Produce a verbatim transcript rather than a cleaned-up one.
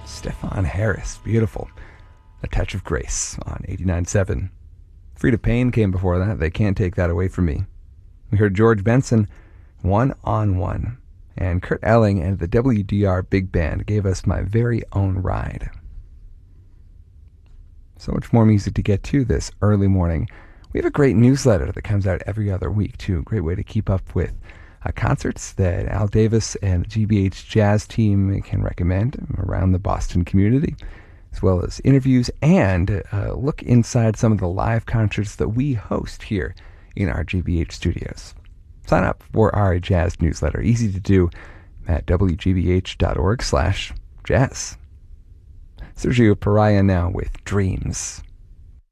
Stefan Harris, beautiful. A Touch of Grace on eighty-nine point seven. Frida Payne came before that. They can't take that away from me. We heard George Benson, One on One. And Kurt Elling and the W D R Big Band gave us My Very Own Ride. So much more music to get to this early morning. We have a great newsletter that comes out every other week, too. A great way to keep up with uh, concerts that Al Davis and the G B H Jazz team can recommend around the Boston community, as well as interviews and uh, look inside some of the live concerts that we host here in our G B H studios. Sign up for our jazz newsletter. Easy to do at w g b h dot org slash jazz. Sergio Pariah now with Dreams.